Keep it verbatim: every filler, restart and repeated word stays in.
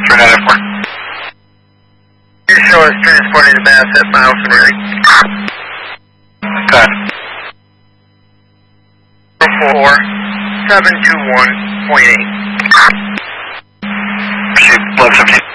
three nine four. You show us transporting the bass at miles and ready. Okay. four seven two one point eight. Shoot, eleven seventeen.